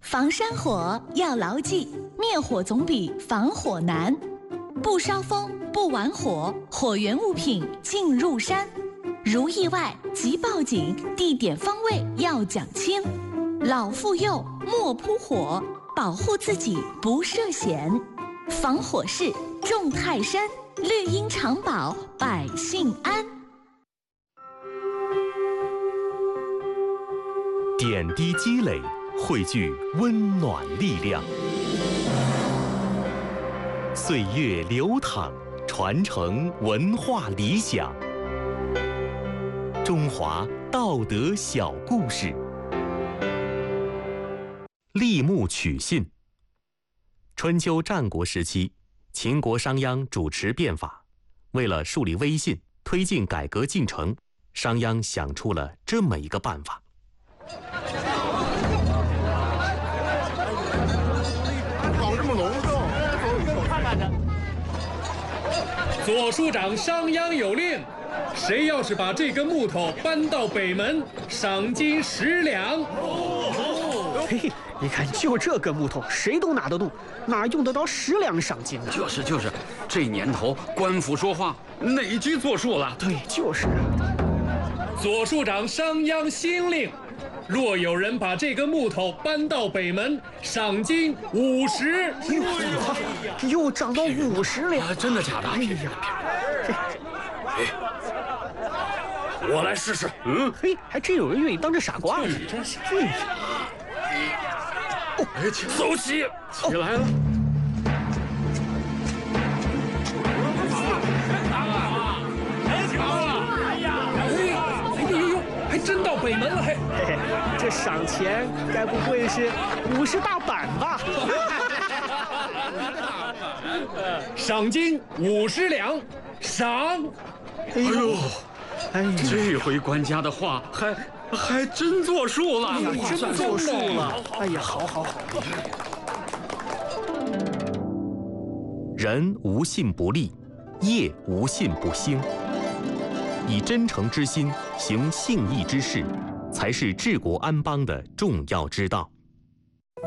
防山火要牢记，灭火总比防火难。不烧风，不玩火，火源物品进入山。如意外即报警，地点方位要讲清。老妇幼莫扑火，保护自己不涉险。防火势重泰山，绿荫长保百姓安。 点滴积累，汇聚温暖力量。岁月流淌，传承文化理想。中华道德小故事。立木取信。春秋战国时期，秦国商鞅主持变法，为了树立威信，推进改革进程，商鞅想出了这么一个办法。 搞这么隆重，看看着。 左庶长商鞅有令，谁要是把这根木头搬到北门，赏金10两。 嘿，你看，就这根木头，谁都拿得动，哪用得着10两赏金呢？ 就是，这年头官府说话，哪句作数了？ 对，就是。 左庶长商鞅新令，若有人把这根木头搬到北门，赏金50。 又涨到50两， 真的假的？ 哎呀， 我来试试。 嘿，还真有人愿意当这傻瓜呢。 真是。 走起，起来了。还真到北门了，嘿， 这赏钱该不会是50大板吧？ 赏金50两，赏。 哎呦，这回官家的话还真作数了， 真作数了。哎呀，好。 人无信不立，业无信不兴。以真诚之心行信义之事，才是治国安邦的重要之道。